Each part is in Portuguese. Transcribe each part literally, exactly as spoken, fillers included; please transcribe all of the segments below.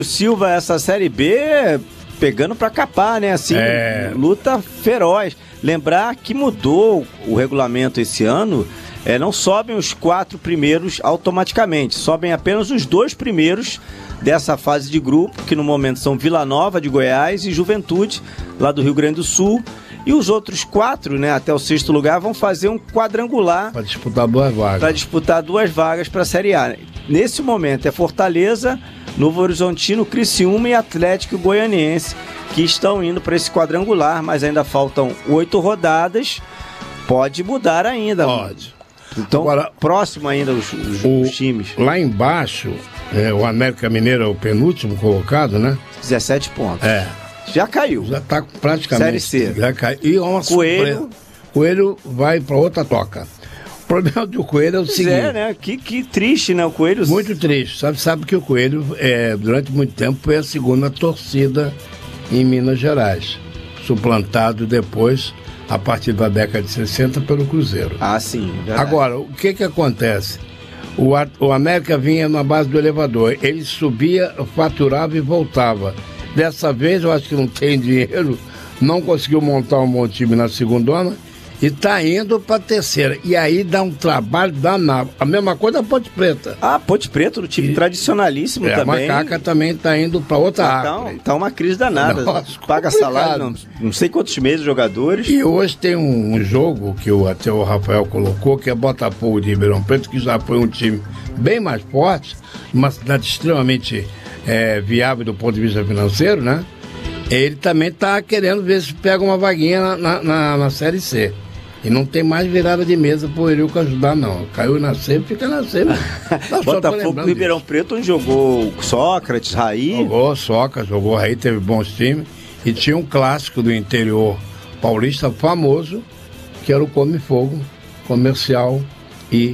Silva, essa Série B pegando pra capar, né? Assim, é... luta feroz. Lembrar que mudou o regulamento esse ano, é, não sobem os quatro primeiros automaticamente, sobem apenas os dois primeiros dessa fase de grupo, que no momento são Vila Nova de Goiás e Juventude, lá do Rio Grande do Sul. E os outros quatro, né, até o sexto lugar, vão fazer um quadrangular para disputar duas vagas. Para disputar duas vagas para a Série A. Nesse momento é Fortaleza, Novo Horizontino, Criciúma e Atlético Goianiense que estão indo para esse quadrangular, mas ainda faltam oito rodadas. Pode mudar ainda. Pode. Então, agora, próximo ainda os, os, o, os times. Lá embaixo, é, o América Mineiro é o penúltimo colocado, né? dezessete pontos. É. Já caiu. Já está praticamente. Série C. Já caiu. E uma Coelho. Surpresa. Coelho vai para outra toca. O problema do Coelho é o pois seguinte. É, né? Que, que triste, né? O Coelho. Muito triste. Sabe, sabe que o Coelho, é, durante muito tempo, foi a segunda torcida em Minas Gerais. Suplantado depois, a partir da década de sessenta, pelo Cruzeiro. Ah, sim. Verdade. Agora, o que que acontece? O, o América vinha na base do elevador. Ele subia, faturava e voltava. Dessa vez, eu acho que não tem dinheiro, não conseguiu montar um bom time na segundona e está indo para a terceira. E aí dá um trabalho danado. A mesma coisa a Ponte Preta. Ah, Ponte Preta, do time e, tradicionalíssimo é, também. A Macaca também está indo para outra área. Então, tá uma crise danada. Nossa, paga complicado. Salário, não, não sei quantos meses jogadores. E hoje tem um, um jogo que o, até o Rafael colocou, que é Botafogo de Ribeirão Preto, que já foi um time bem mais forte, uma cidade extremamente... É, viável do ponto de vista financeiro, né? Ele também está querendo ver se pega uma vaguinha na, na, na Série C. E não tem mais virada de mesa pro Eurico ajudar, não. Caiu na C, fica na C. Botafogo, Ribeirão Preto, onde jogou Sócrates, Raí. Jogou Sócrates, jogou Raí, teve bons times. E tinha um clássico do interior paulista famoso, que era o Come Fogo, Comercial e,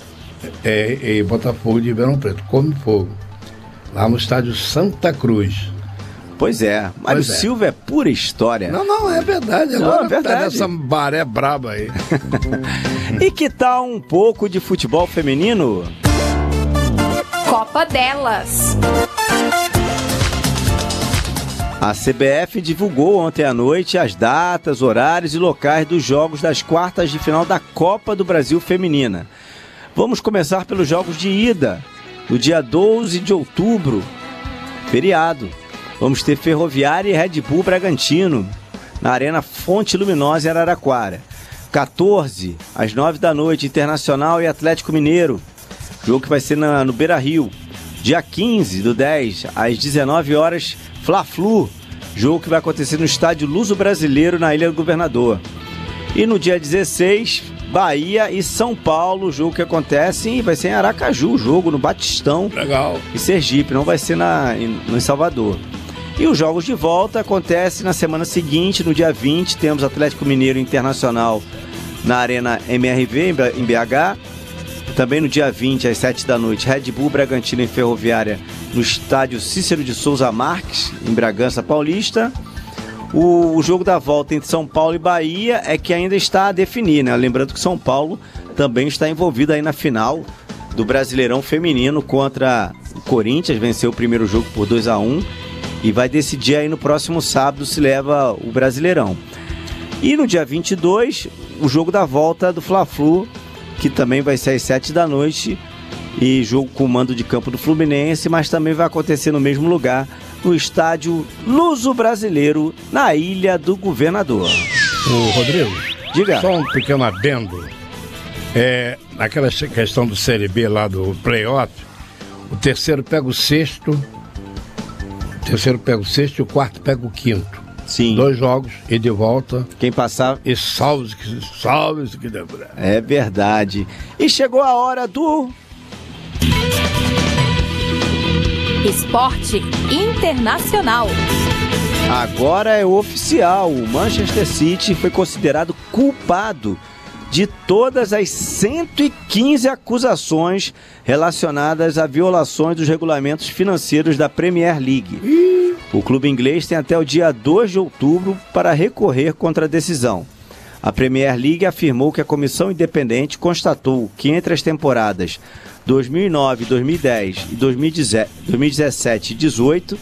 é, e Botafogo de Ribeirão Preto. Come Fogo. Lá no estádio Santa Cruz. Pois é, Mário pois Silva é. é pura história. Não, não, é verdade. Agora não, é verdade. Tá nessa maré braba aí. E que tal um pouco de futebol feminino? Copa delas. A C B F divulgou ontem à noite as datas, horários e locais dos jogos das quartas de final da Copa do Brasil Feminina. Vamos começar pelos jogos de ida. No dia doze de outubro, feriado, vamos ter Ferroviária e Red Bull Bragantino, na Arena Fonte Luminosa em Araraquara. quatorze, às nove da noite, Internacional e Atlético Mineiro, jogo que vai ser na, no Beira-Rio. Dia quinze do dez, às dezenove horas, Fla-Flu, jogo que vai acontecer no Estádio Luso Brasileiro, na Ilha do Governador. E no dia dezesseis, Bahia e São Paulo, jogo que acontece e vai ser em Aracaju, jogo no Batistão. Legal. E Sergipe, não vai ser na, em, no Salvador. E os jogos de volta acontecem na semana seguinte, no dia vinte, temos Atlético Mineiro Internacional na Arena M R V, em B H. Também no dia vinte, às sete da noite, Red Bull Bragantino e Ferroviária no Estádio Cícero de Souza Marques, em Bragança Paulista. O, o jogo da volta entre São Paulo e Bahia é que ainda está a definir, né? Lembrando que São Paulo também está envolvido aí na final do Brasileirão Feminino contra o Corinthians, venceu o primeiro jogo por dois a um e vai decidir aí no próximo sábado se leva o Brasileirão. E no dia vinte e dois, o jogo da volta do Fla-Flu, que também vai ser às sete da noite, e jogo com o mando de campo do Fluminense, mas também vai acontecer no mesmo lugar, no estádio Luso Brasileiro, na Ilha do Governador. Ô, Rodrigo, diga. Só um pequeno adendo. É, naquela questão do Série B lá do play-off, o terceiro pega o sexto, o terceiro pega o sexto e o quarto pega o quinto. Sim. Dois jogos e de volta. Quem passar. E salve, salve que debra. É verdade. E chegou a hora do Esporte Internacional. Agora é oficial. O Manchester City foi considerado culpado de todas as cento e quinze acusações relacionadas a violações dos regulamentos financeiros da Premier League. O clube inglês tem até o dia dois de outubro para recorrer contra a decisão. A Premier League afirmou que a comissão independente constatou que entre as temporadas dois mil e nove, dois mil e dez e dois mil e dezessete e dois mil e dezoito,